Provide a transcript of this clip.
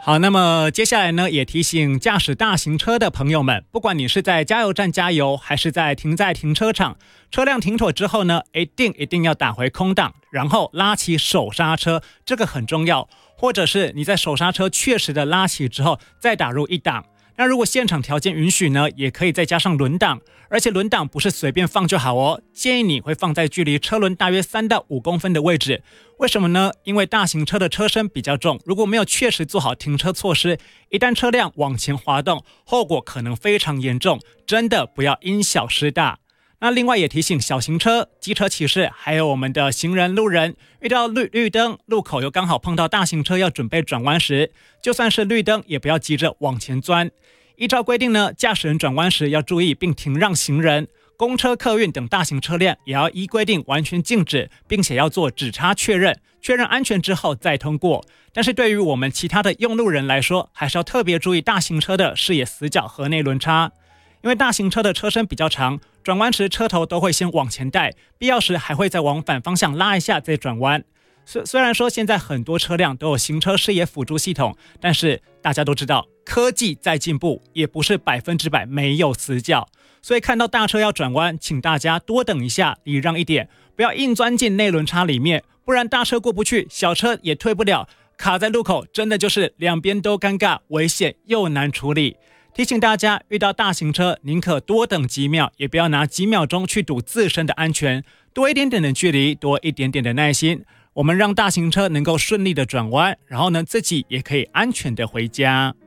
好，那么接下来呢，也提醒驾驶大型车的朋友们，不管你是在加油站加油，还是在停车场，车辆停妥之后呢，一定要打回空档，然后拉起手刹车，这个很重要。或者是你在手刹车确实的拉起之后，再打入一档。那如果现场条件允许呢，也可以再加上轮档，而且轮档不是随便放就好哦，建议你会放在距离车轮大约3到5公分的位置。为什么呢？因为大型车的车身比较重，如果没有确实做好停车措施，一旦车辆往前滑动，后果可能非常严重，真的不要因小失大。那另外也提醒小型车、机车骑士，还有我们的行人路人，遇到绿灯路口又刚好碰到大型车要准备转弯时，就算是绿灯也不要急着往前钻。依照规定呢，驾驶人转弯时要注意并停让行人，公车、客运等大型车辆也要依规定完全静止，并且要做指叉确认安全之后再通过。但是对于我们其他的用路人来说，还是要特别注意大型车的视野死角和内轮差。因为大型车的车身比较长，转弯时车头都会先往前带，必要时还会再往反方向拉一下再转弯。虽然说现在很多车辆都有行车视野辅助系统，但是大家都知道科技在进步，也不是100%没有死角。所以看到大车要转弯，请大家多等一下，礼让一点，不要硬钻进内轮差里面，不然大车过不去，小车也退不了，卡在路口真的就是两边都尴尬，危险又难处理。提醒大家，遇到大型车宁可多等几秒，也不要拿几秒钟去赌自身的安全，多一点点的距离，多一点点的耐心，我们让大型车能够顺利的转弯，然后呢自己也可以安全的回家。